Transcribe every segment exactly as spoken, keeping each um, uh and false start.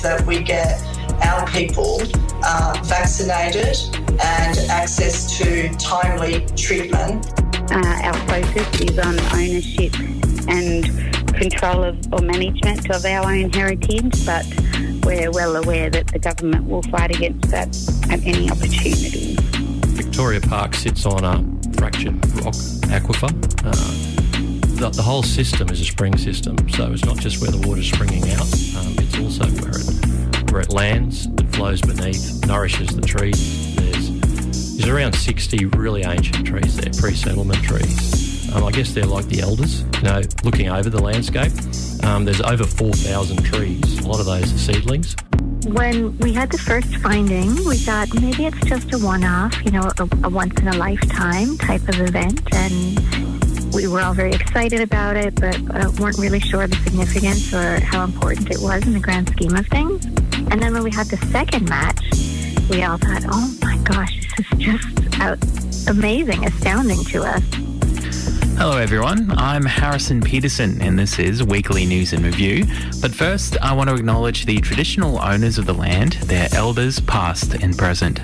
that we get our people uh, vaccinated and access to timely treatment. Uh, our focus is on ownership and control of or management of our own heritage, but we're well aware that the government will fight against that at any opportunity. Victoria Park sits on a fractured rock aquifer. Uh, the, the whole system is a spring system, so it's not just where the water's springing out, um, it's also where it, where it lands, it flows beneath, nourishes the trees. There's, there's around sixty really ancient trees there, pre-settlement trees. Um, I guess they're like the elders, you know, looking over the landscape. Um, there's over four thousand trees. A lot of those are seedlings. When we had the first finding, we thought maybe it's just a one-off, you know, a, a once-in-a-lifetime type of event, and we were all very excited about it, but uh, weren't really sure of the significance or how important it was in the grand scheme of things. And then when we had the second match, we all thought, oh my gosh, this is just out- amazing, astounding to us. Hello everyone, I'm Harrison Peterson and this is Weekly News and Review. But first, I want to acknowledge the traditional owners of the land, their elders past and present.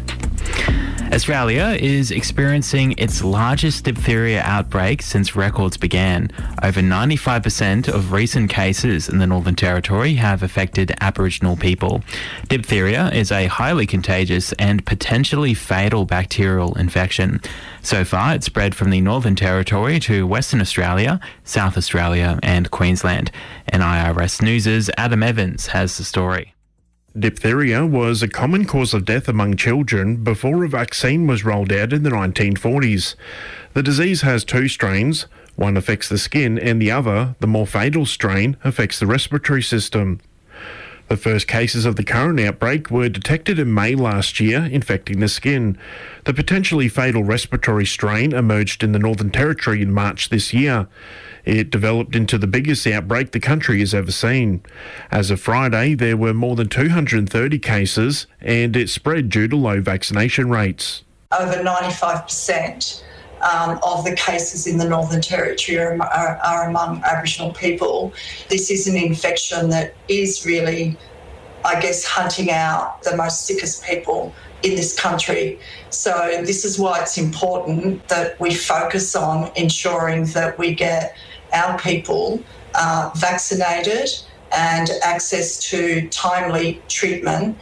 Australia is experiencing its largest diphtheria outbreak since records began. Over ninety-five percent of recent cases in the Northern Territory have affected Aboriginal people. Diphtheria is a highly contagious and potentially fatal bacterial infection. So far, it's spread from the Northern Territory to Western Australia, South Australia and Queensland. N I R S News' Adam Evans has the story. Diphtheria was a common cause of death among children before a vaccine was rolled out in the nineteen forties. The disease has two strains. One affects the skin and the other, the more fatal strain, affects the respiratory system. The first cases of the current outbreak were detected in May last year, infecting the skin. The potentially fatal respiratory strain emerged in the Northern Territory in March this year. It developed into the biggest outbreak the country has ever seen. As of Friday, there were more than two hundred thirty cases, and it spread due to low vaccination rates. Over ninety-five percent um, of the cases in the Northern Territory are, are, are among Aboriginal people. This is an infection that is really, I guess, hunting out the most sickest people in this country. So this is why it's important that we focus on ensuring that we get our people uh, vaccinated and access to timely treatment.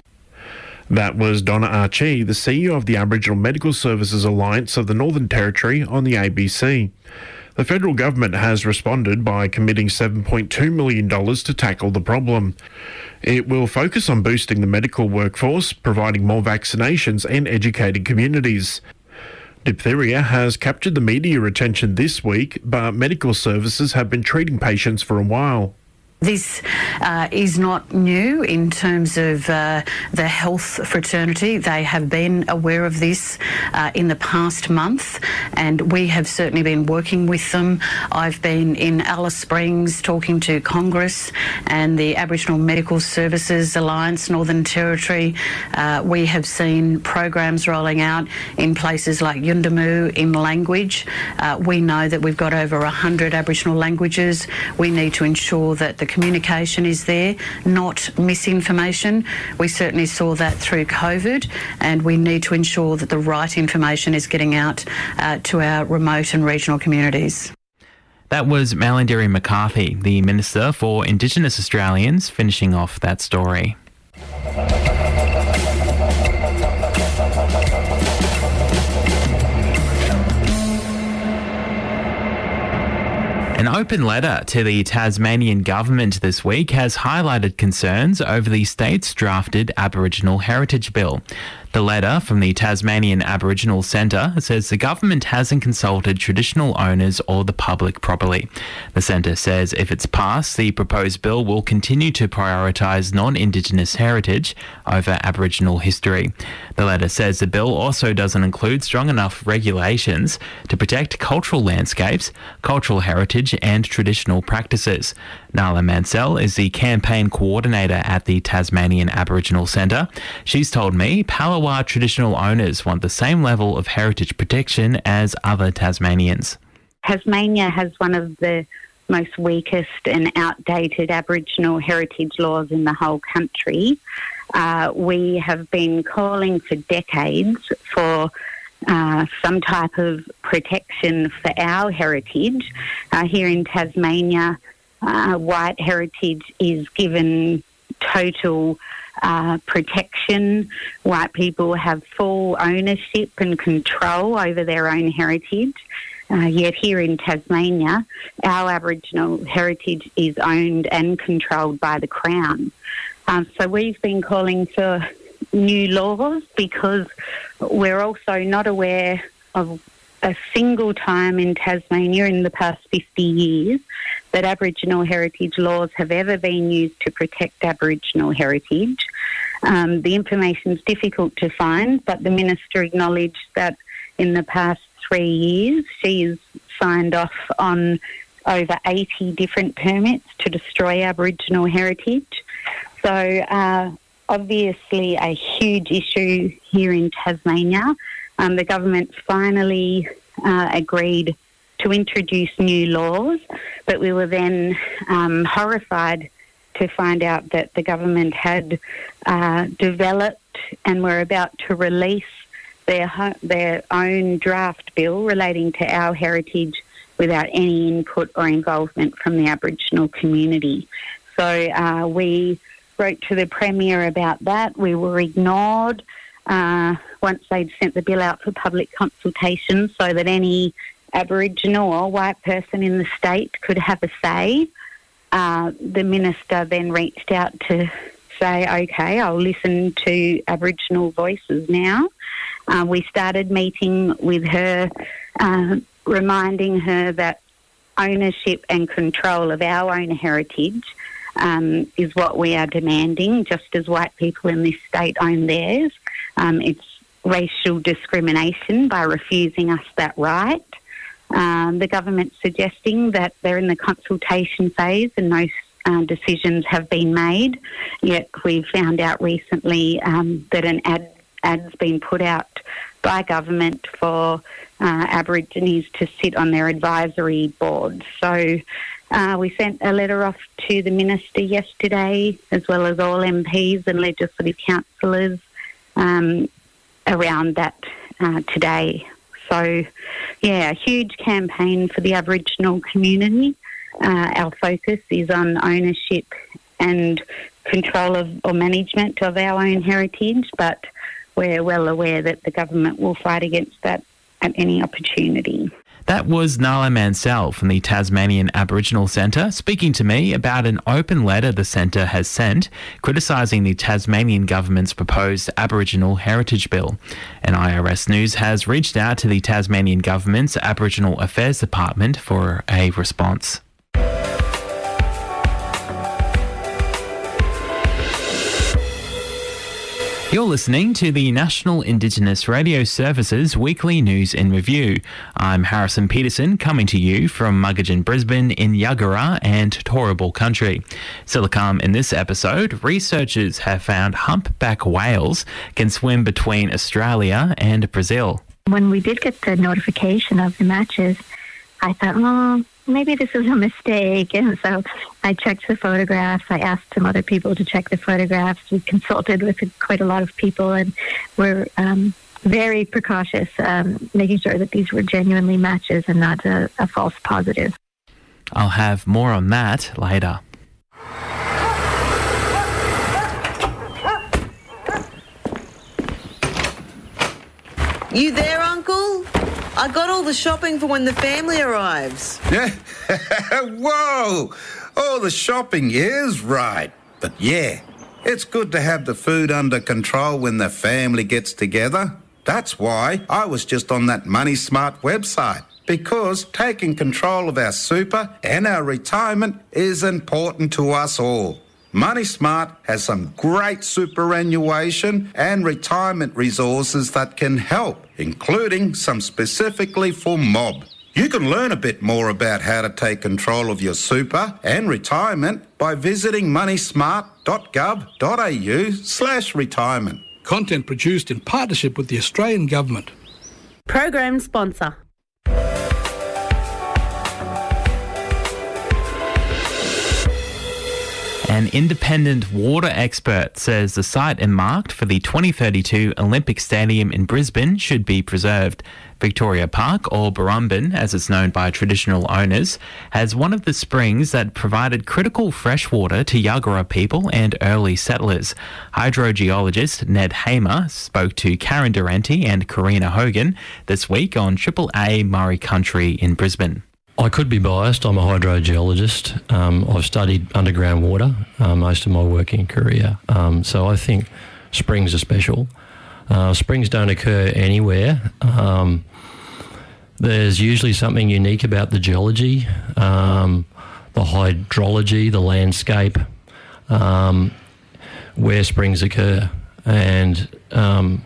That was Donna Archie, the C E O of the Aboriginal Medical Services Alliance of the Northern Territory, on the A B C. The federal government has responded by committing seven point two million dollars to tackle the problem. It will focus on boosting the medical workforce, providing more vaccinations and educating communities. Diphtheria has captured the media attention this week, but medical services have been treating patients for a while. This uh, is not new in terms of uh, the health fraternity. They have been aware of this uh, in the past month, and we have certainly been working with them. I've been in Alice Springs talking to Congress and the Aboriginal Medical Services Alliance, Northern Territory. Uh, we have seen programs rolling out in places like Yuendumu in language. Uh, we know that we've got over one hundred Aboriginal languages. We need to ensure that the communication is there, not misinformation. We certainly saw that through COVID, and we need to ensure that the right information is getting out uh, to our remote and regional communities. That was Malarndirri McCarthy, the Minister for Indigenous Australians, finishing off that story. An open letter to the Tasmanian government this week has highlighted concerns over the state's drafted Aboriginal Heritage Bill. The letter from the Tasmanian Aboriginal Centre says the government hasn't consulted traditional owners or the public properly. The centre says if it's passed, the proposed bill will continue to prioritise non-Indigenous heritage over Aboriginal history. The letter says the bill also doesn't include strong enough regulations to protect cultural landscapes, cultural heritage and traditional practices. Nala Mansell is the campaign coordinator at the Tasmanian Aboriginal Centre. She's told me Palawa traditional owners want the same level of heritage protection as other Tasmanians. Tasmania has one of the most weakest and outdated Aboriginal heritage laws in the whole country. Uh, we have been calling for decades for uh, some type of protection for our heritage. Uh, here in Tasmania, uh, white heritage is given total uh, protection. White people have full ownership and control over their own heritage. Uh, yet here in Tasmania, our Aboriginal heritage is owned and controlled by the Crown. Um, so we've been calling for new laws because we're also not aware of a single time in Tasmania in the past fifty years that Aboriginal heritage laws have ever been used to protect Aboriginal heritage. Um, the information is difficult to find, but the Minister acknowledged that in the past three years, she's signed off on over eighty different permits to destroy Aboriginal heritage. So uh, obviously a huge issue here in Tasmania. Um, the government finally uh, agreed to introduce new laws, but we were then um, horrified to find out that the government had uh, developed and were about to release their their own draft bill relating to our heritage without any input or involvement from the Aboriginal community. So uh, we wrote to the Premier about that. We were ignored uh, once they'd sent the bill out for public consultation so that any Aboriginal or white person in the state could have a say. Uh, the Minister then reached out to say, OK, I'll listen to Aboriginal voices now. Uh, we started meeting with her, uh, reminding her that ownership and control of our own heritage um, is what we are demanding, just as white people in this state own theirs. Um, it's racial discrimination by refusing us that right. Um, the government's suggesting that they're in the consultation phase and no uh, decisions have been made, yet we found out recently um, that an ad ad's been put out by government for uh, Aborigines to sit on their advisory board. So uh, we sent a letter off to the Minister yesterday, as well as all M Ps and legislative councillors um, around that uh, today. So, yeah, a huge campaign for the Aboriginal community. Uh, our focus is on ownership and control of or management of our own heritage, but we're well aware that the government will fight against that at any opportunity. That was Nala Mansell from the Tasmanian Aboriginal Centre speaking to me about an open letter the centre has sent criticising the Tasmanian government's proposed Aboriginal Heritage Bill. And I R S News has reached out to the Tasmanian government's Aboriginal Affairs Department for a response. You're listening to the National Indigenous Radio Service's weekly news in review. I'm Harrison Peterson, coming to you from Muggadgin, Brisbane in Yuggera and Turrbal country. Still to come in this episode, researchers have found humpback whales can swim between Australia and Brazil. When we did get the notification of the matches, I thought, well, maybe this is a mistake. And so I checked the photographs. I asked some other people to check the photographs. We consulted with quite a lot of people and were um, very precautious, um, making sure that these were genuinely matches and not a, a false positive. I'll have more on that later. You there, Uncle? I got all the shopping for when the family arrives. Yeah. Whoa! All the shopping is right. But yeah, it's good to have the food under control when the family gets together. That's why I was just on that Money Smart website, because taking control of our super and our retirement is important to us all. Money Smart has some great superannuation and retirement resources that can help, including some specifically for mob. You can learn a bit more about how to take control of your super and retirement by visiting moneysmart.gov.au slash retirement. Content produced in partnership with the Australian Government. Program sponsor. An independent water expert says the site earmarked for the twenty thirty-two Olympic Stadium in Brisbane should be preserved. Victoria Park, or Barumban as it's known by traditional owners, has one of the springs that provided critical fresh water to Yagara people and early settlers. Hydrogeologist Ned Hamer spoke to Karen Durante and Karina Hogan this week on Triple A Murray Country in Brisbane. I could be biased. I'm a hydrogeologist. Um, I've studied underground water uh, most of my working career. Um, so I think springs are special. Uh, springs don't occur anywhere. Um, there's usually something unique about the geology, um, the hydrology, the landscape, um, where springs occur. And um,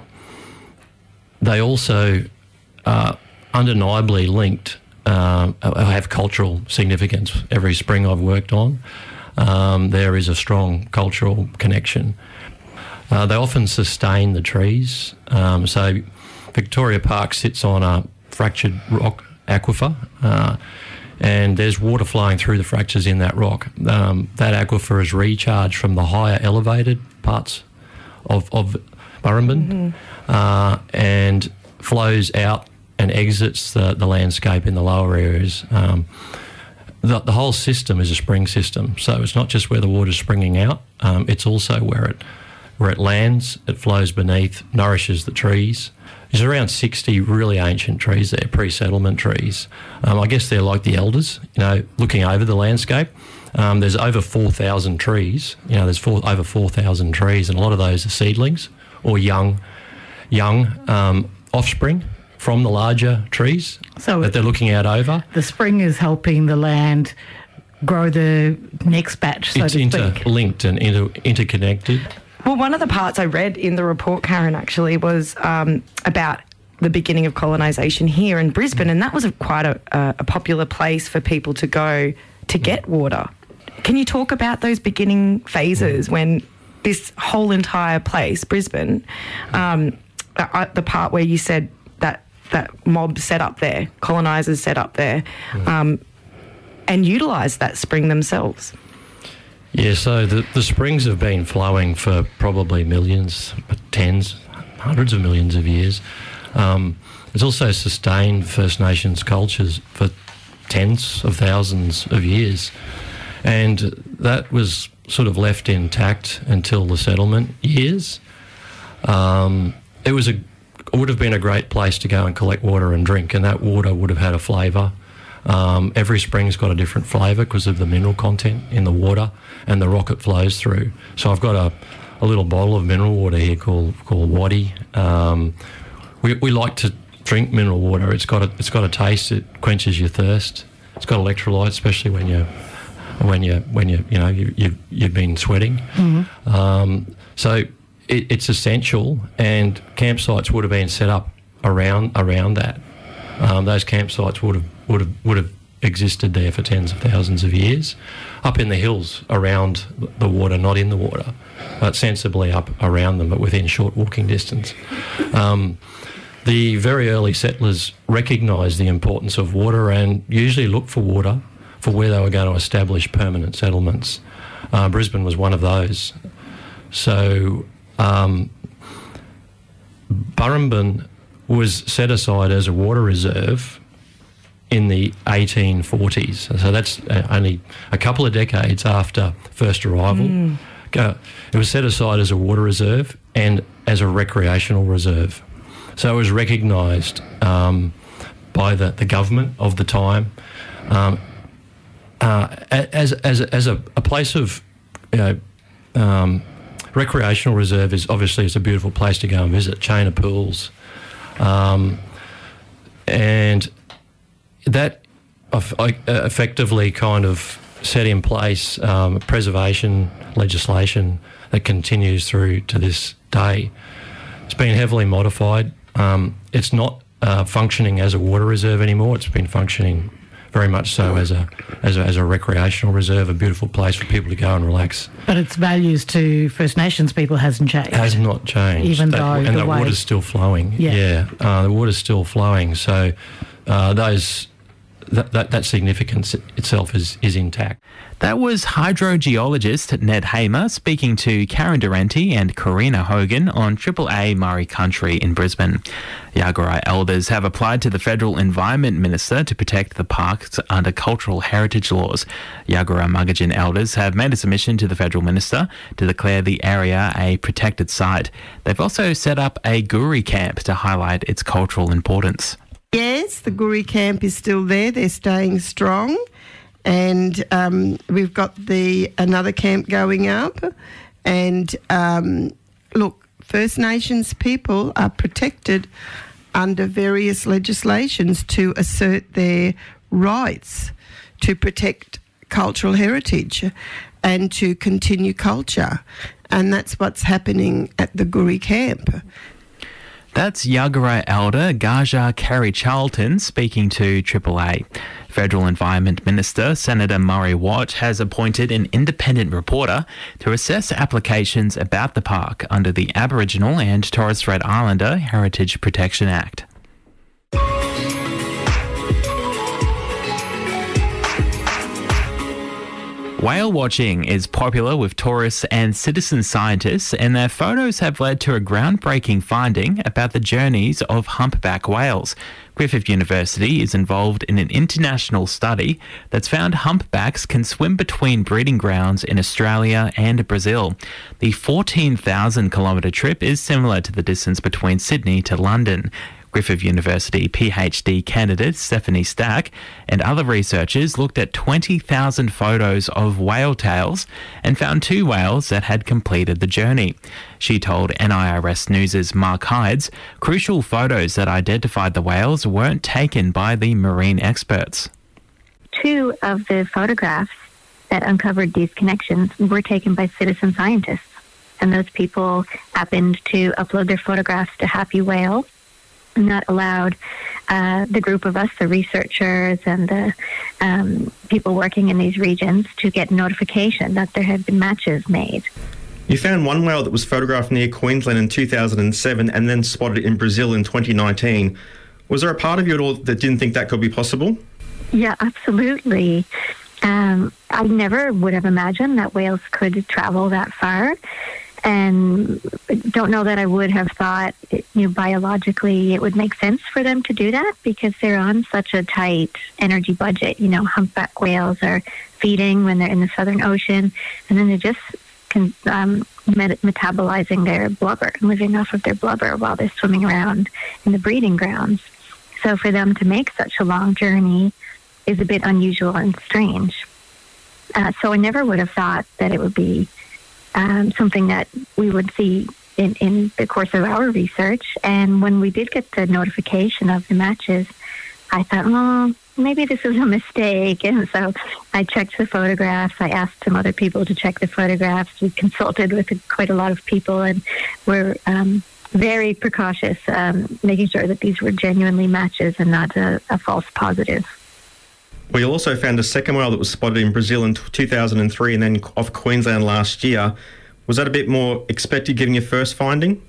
they also are undeniably linked. Uh, have cultural significance. Every spring I've worked on, um, there is a strong cultural connection. Uh, they often sustain the trees. Um, so Victoria Park sits on a fractured rock aquifer, uh, and there's water flowing through the fractures in that rock. Um, that aquifer is recharged from the higher elevated parts of, of Barumban, mm-hmm. uh, and flows out and exits the, the landscape in the lower areas. Um, the, the whole system is a spring system, so it's not just where the water's springing out, um, it's also where it where it lands, it flows beneath, nourishes the trees. There's around sixty really ancient trees there, pre-settlement trees. Um, I guess they're like the elders, you know, looking over the landscape. Um, there's over four thousand trees, you know, there's four, over four thousand trees, and a lot of those are seedlings or young, young um, offspring from the larger trees so that they're looking out over. The spring is helping the land grow the next batch, so it's to speak. It's interlinked and inter- interconnected. Well, one of the parts I read in the report, Karen, actually was um, about the beginning of colonisation here in Brisbane, and that was a, quite a, a popular place for people to go to get water. Can you talk about those beginning phases when this whole entire place, Brisbane, um, uh, the part where you said that that mob set up there, colonisers set up there, um, and utilised that spring themselves? Yeah, so the, the springs have been flowing for probably millions, tens, hundreds of millions of years. Um, it's also sustained First Nations cultures for tens of thousands of years. And that was sort of left intact until the settlement years. Um, it was a It would have been a great place to go and collect water and drink, and that water would have had a flavour. Um, every spring's got a different flavour because of the mineral content in the water and the rock it flows through. So I've got a, a little bottle of mineral water here called called Waddy. Um, we we like to drink mineral water. It's got a it's got a taste. It quenches your thirst. It's got electrolytes, especially when you when you when you you know you you've, you've been sweating. Mm-hmm. Um, so. It, it's essential, and campsites would have been set up around around that. Um, those campsites would have would have would have existed there for tens of thousands of years, up in the hills around the water, not in the water, but sensibly up around them, but within short walking distance. Um, the very early settlers recognised the importance of water and usually looked for water for where they were going to establish permanent settlements. Uh, Brisbane was one of those. So. Um, Barumban was set aside as a water reserve in the eighteen forties. So that's only a couple of decades after first arrival. Mm. It was set aside as a water reserve and as a recreational reserve. So it was recognised um, by the, the government of the time um, uh, as, as, as a, a place of, you know, um, recreational reserve is obviously it's a beautiful place to go and visit, chain of pools. Um, and that effectively kind of set in place um, preservation legislation that continues through to this day. It's been heavily modified. Um, it's not uh, functioning as a water reserve anymore. It's been functioning very much so as a, as a as a recreational reserve, a beautiful place for people to go and relax. But its values to First Nations people hasn't changed. Has not changed. Even that, though and the, the water's still flowing. Yeah, yeah uh, the water's still flowing. So uh, those that, that, that significance itself is, is intact. That was hydrogeologist Ned Hamer speaking to Karen Durante and Karina Hogan on Triple A Murray Country in Brisbane. Yagara elders have applied to the Federal Environment Minister to protect the parks under cultural heritage laws. Yagara Mugajin elders have made a submission to the Federal Minister to declare the area a protected site. They've also set up a Guri camp to highlight its cultural importance. Yes, the Guri camp is still there. They're staying strong. And um, we've got the another camp going up. And um, look, First Nations people are protected under various legislations to assert their rights to protect cultural heritage and to continue culture. And that's what's happening at the Guri camp. That's Yagara elder Gaja Kerry Charlton speaking to Triple A. Federal Environment Minister Senator Murray Watt has appointed an independent reporter to assess applications about the park under the Aboriginal and Torres Strait Islander Heritage Protection Act. Whale watching is popular with tourists and citizen scientists, and their photos have led to a groundbreaking finding about the journeys of humpback whales. Griffith University is involved in an international study that's found humpbacks can swim between breeding grounds in Australia and Brazil. The fourteen thousand kilometre trip is similar to the distance between Sydney to London. Griffith University PhD candidate Stephanie Stack and other researchers looked at twenty thousand photos of whale tails and found two whales that had completed the journey. She told N I R S News' Mark Hydes crucial photos that identified the whales weren't taken by the marine experts. Two of the photographs that uncovered these connections were taken by citizen scientists, and those people happened to upload their photographs to Happy Whale. And that allowed uh, the group of us, the researchers and the um, people working in these regions, to get notification that there had been matches made. You found one whale that was photographed near Queensland in two thousand seven and then spotted in Brazil in twenty nineteen. Was there a part of you at all that didn't think that could be possible? Yeah, absolutely. Um, I never would have imagined that whales could travel that far. And don't know that I would have thought, you know, biologically it would make sense for them to do that, because they're on such a tight energy budget. You know, humpback whales are feeding when they're in the Southern Ocean, and then they're just can, um, met- metabolizing their blubber and living off of their blubber while they're swimming around in the breeding grounds. So for them to make such a long journey is a bit unusual and strange. Uh, so I never would have thought that it would be Um, something that we would see in, in the course of our research. And when we did get the notification of the matches, I thought, well, maybe this is a mistake. And so I checked the photographs. I asked some other people to check the photographs. We consulted with quite a lot of people, and we're um, very precautious, um, making sure that these were genuinely matches and not a, a false positive. We also found a second whale that was spotted in Brazil in two thousand three and then off Queensland last year. Was that a bit more expected given your first finding?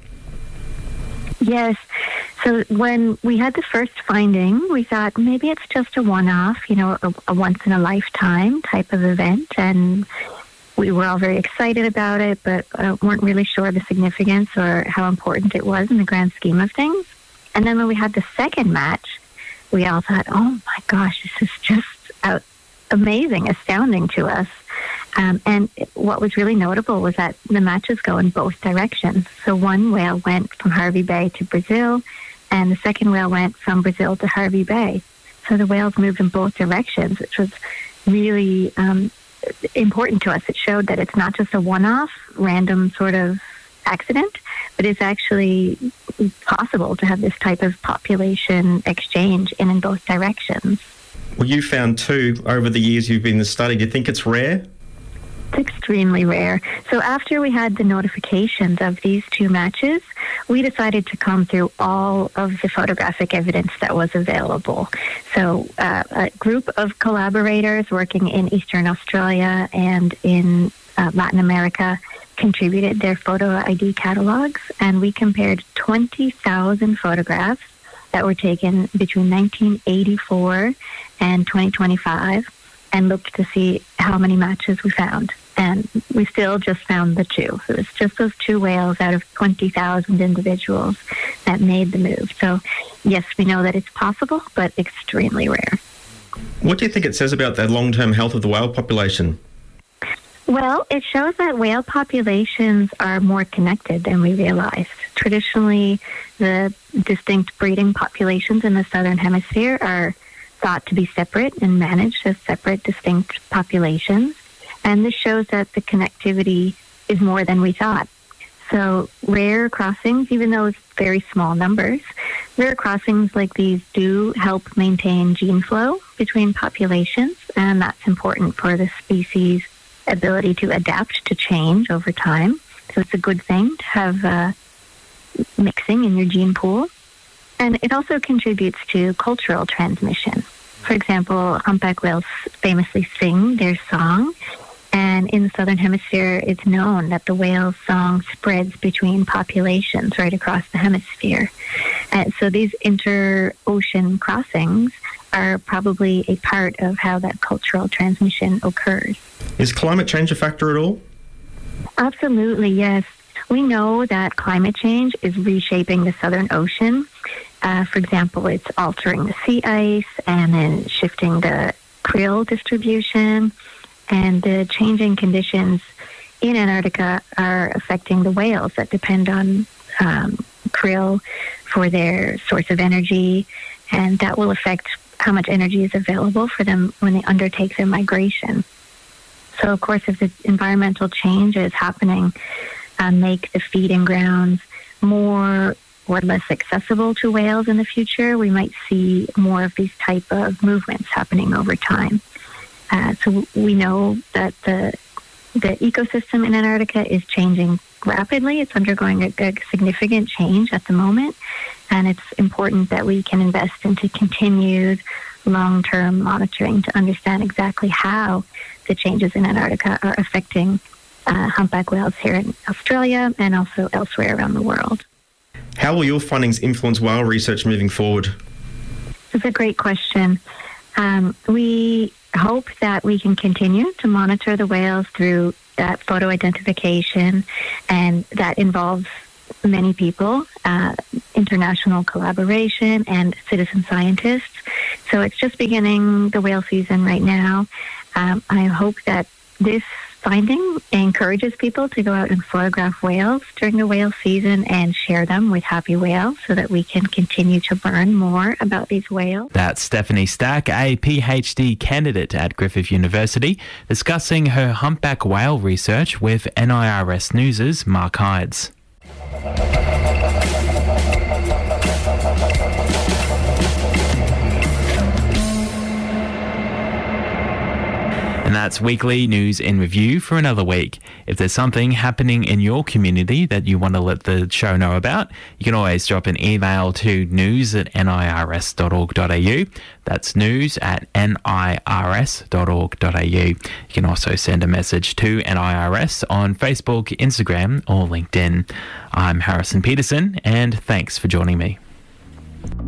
Yes. So when we had the first finding, we thought maybe it's just a one-off, you know, a, a once-in-a-lifetime type of event. And we were all very excited about it, but uh, weren't really sure of the significance or how important it was in the grand scheme of things. And then when we had the second match, we all thought, oh my gosh, this is just uh, amazing, astounding to us. Um, and what was really notable was that the matches go in both directions. So one whale went from Hervey Bay to Brazil, and the second whale went from Brazil to Hervey Bay. So the whales moved in both directions, which was really um, important to us. It showed that it's not just a one-off, random sort of accident, but it's actually possible to have this type of population exchange in, in both directions. Well, you found two over the years you've been in the study. Do you think it's rare? It's extremely rare. So after we had the notifications of these two matches, we decided to comb through all of the photographic evidence that was available. So uh, a group of collaborators working in Eastern Australia and in uh, Latin America contributed their photo I D catalogs, and we compared twenty thousand photographs that were taken between nineteen eighty-four and twenty twenty-five and looked to see how many matches we found. And we still just found the two. So it's just those two whales out of twenty thousand individuals that made the move. So, yes, we know that it's possible, but extremely rare. What do you think it says about the long-term health of the whale population? Well, it shows that whale populations are more connected than we realized. Traditionally, the distinct breeding populations in the southern hemisphere are thought to be separate and managed as separate, distinct populations. And this shows that the connectivity is more than we thought. So rare crossings, even though it's very small numbers, rare crossings like these do help maintain gene flow between populations, and that's important for the species' ability to adapt to change over time. So it's a good thing to have uh, mixing in your gene pool. And it also contributes to cultural transmission. For example, humpback whales famously sing their song, and in the southern hemisphere, it's known that the whale's song spreads between populations right across the hemisphere. And so these inter-ocean crossings are probably a part of how that cultural transmission occurs. Is climate change a factor at all? Absolutely, yes. We know that climate change is reshaping the Southern Ocean. Uh, for example, it's altering the sea ice and then shifting the krill distribution. And the changing conditions in Antarctica are affecting the whales that depend on um, krill for their source of energy. And that will affect how much energy is available for them when they undertake their migration. So, of course, if the environmental changes happening uh, make the feeding grounds more or less accessible to whales in the future, we might see more of these type of movements happening over time. Uh, so we know that the the ecosystem in Antarctica is changing rapidly. It's undergoing a, a significant change at the moment, and it's important that we can invest into continued long-term monitoring to understand exactly how the changes in Antarctica are affecting uh, humpback whales here in Australia and also elsewhere around the world. How will your findings influence whale research moving forward? It's a great question. Um, we hope that we can continue to monitor the whales through that photo identification, and that involves many people, uh, international collaboration and citizen scientists. So it's just beginning the whale season right now. Um, I hope that this finding encourages people to go out and photograph whales during the whale season and share them with happy whales so that we can continue to learn more about these whales. That's Stephanie Stack, a PhD candidate at Griffith University, discussing her humpback whale research with N I R S News' Mark Hydes. And that's weekly news in review for another week. If there's something happening in your community that you want to let the show know about, you can always drop an email to news at n i r s dot org dot a u. That's news at n i r s dot org dot a u. You can also send a message to N I R S on Facebook, Instagram or LinkedIn. I'm Harrison Peterson, and thanks for joining me.